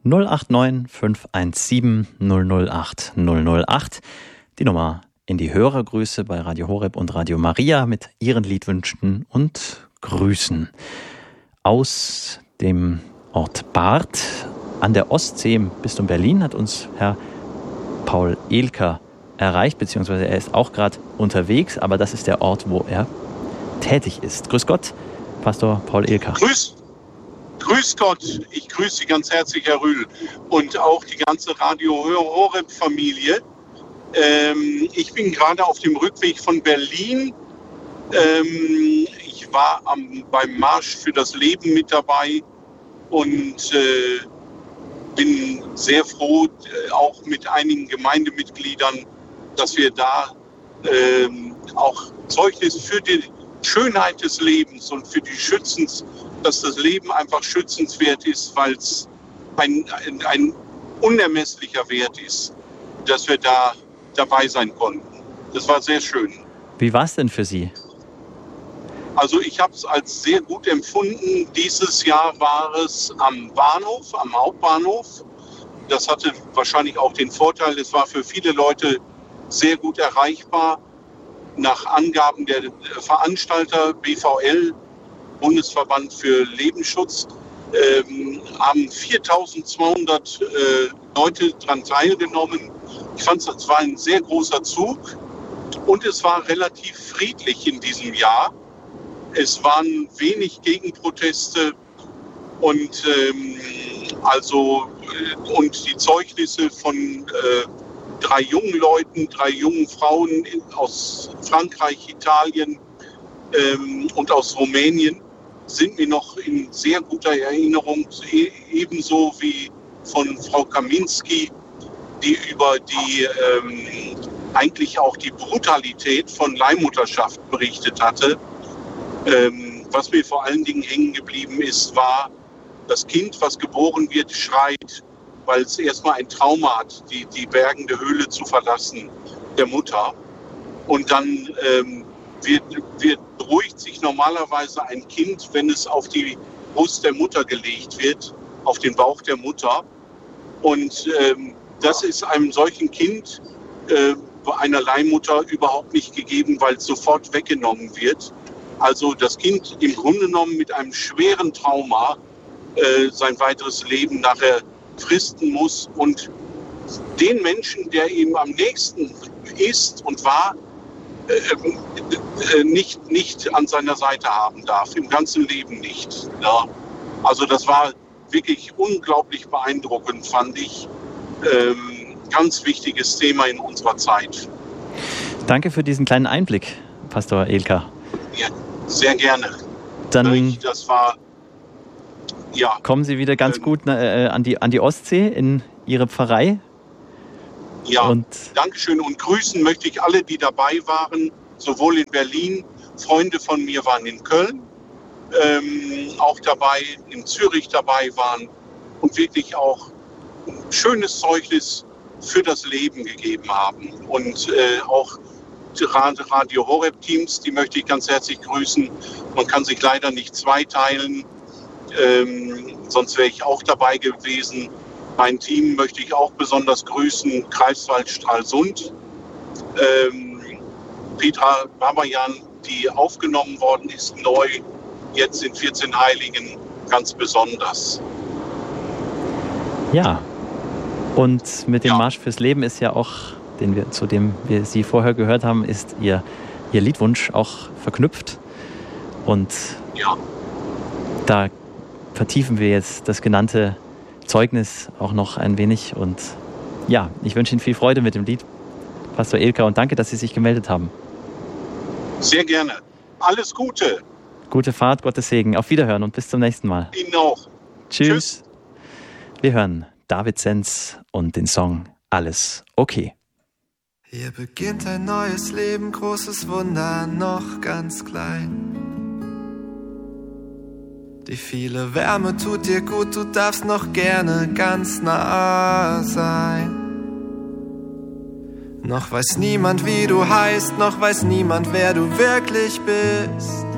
089 517 008 008. Die Nummer in die Hörergrüße bei Radio Horeb und Radio Maria mit Ihren Liedwünschen und Grüßen. Aus dem Ort Barth an der Ostsee im Bistum Berlin hat uns Herr Paul Elker erreicht, beziehungsweise er ist auch gerade unterwegs, aber das ist der Ort, wo er tätig ist. Grüß Gott, Pastor Paul Elker. Grüß Gott, ich grüße Sie ganz herzlich, Herr Rühl, und auch die ganze Radio Horeb-Familie. Ich bin gerade auf dem Rückweg von Berlin. Ich war beim Marsch für das Leben mit dabei und bin sehr froh, auch mit einigen Gemeindemitgliedern, dass wir da auch Zeugnis für die Schönheit des Lebens und für die dass das Leben einfach schützenswert ist, weil es ein unermesslicher Wert ist, dass wir da dabei sein konnten. Das war sehr schön. Wie war es denn für Sie? Also ich habe es als sehr gut empfunden. Dieses Jahr war es am Hauptbahnhof. Das hatte wahrscheinlich auch den Vorteil, es war für viele Leute sehr gut erreichbar. Nach Angaben der Veranstalter BVL, Bundesverband für Lebensschutz, haben 4.200 Leute daran teilgenommen. Ich fand, es war ein sehr großer Zug und es war relativ friedlich in diesem Jahr. Es waren wenig Gegenproteste und die Zeugnisse von 3 jungen Leuten, 3 jungen Frauen aus Frankreich, Italien und aus Rumänien sind mir noch in sehr guter Erinnerung, ebenso wie von Frau Kaminski, die über die eigentlich auch die Brutalität von Leihmutterschaft berichtet hatte. Was mir vor allen Dingen hängen geblieben ist, war, das Kind, was geboren wird, schreit, weil es erstmal ein Trauma hat, die bergende Höhle zu verlassen, der Mutter. Und dann beruhigt sich normalerweise ein Kind, wenn es auf die Brust der Mutter gelegt wird, auf den Bauch der Mutter. Und das ist einem solchen Kind, einer Leihmutter, überhaupt nicht gegeben, weil es sofort weggenommen wird. Also das Kind im Grunde genommen mit einem schweren Trauma sein weiteres Leben nachher fristen muss und den Menschen, der ihm am nächsten ist und war, nicht an seiner Seite haben darf, im ganzen Leben nicht. Ja. Also das war wirklich unglaublich beeindruckend, fand ich. Ganz wichtiges Thema in unserer Zeit. Danke für diesen kleinen Einblick, Pastor Elker. Ja, sehr gerne. Dann das war, ja. Kommen Sie wieder ganz gut an die Ostsee in Ihre Pfarrei. Ja, Dankeschön. Und grüßen möchte ich alle, die dabei waren, sowohl in Berlin, Freunde von mir waren in Köln, auch dabei, in Zürich dabei waren und wirklich auch ein schönes Zeugnis für das Leben gegeben haben. Und auch die Radio Horeb-Teams, die möchte ich ganz herzlich grüßen. Man kann sich leider nicht zweiteilen, sonst wäre ich auch dabei gewesen. Mein Team möchte ich auch besonders grüßen, Greifswald Stralsund, Petra Babajan, die aufgenommen worden ist, neu, jetzt in 14 Heiligen, ganz besonders. Ja, und mit dem Marsch fürs Leben ist ja auch, zu dem wir Sie vorher gehört haben, ist Ihr Liedwunsch auch verknüpft. Und da vertiefen wir jetzt das genannte Zeugnis auch noch ein wenig. Und ja, ich wünsche Ihnen viel Freude mit dem Lied, Pastor Elker, und danke, dass Sie sich gemeldet haben. Sehr gerne. Alles Gute. Gute Fahrt, Gottes Segen. Auf Wiederhören und bis zum nächsten Mal. Ihnen auch. Tschüss. Wir hören David Senz und den Song Alles okay. Hier beginnt ein neues Leben, großes Wunder, noch ganz klein. Die viele Wärme tut dir gut, du darfst noch gerne ganz nah sein. Noch weiß niemand, wie du heißt, noch weiß niemand, wer du wirklich bist.